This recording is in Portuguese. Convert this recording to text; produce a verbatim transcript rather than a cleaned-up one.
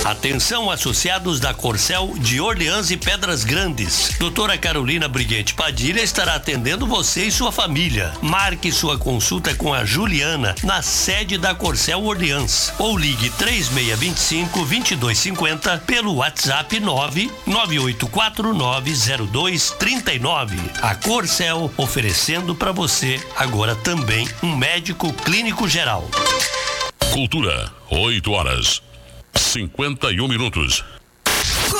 Atenção, associados da Corcel de Orleans e Pedras Grandes. Doutora Carolina Briguete Padilha estará atendendo você e sua família. Marque sua consulta com a Juliana na sede da Corcel Orleans ou ligue três seis dois cinco, dois dois cinco zero pelo WhatsApp nove nove oito quatro nove zero dois três nove. A Corcel oferecendo para você agora também um médico clínico geral. Cultura, oito horas, cinquenta e um minutos.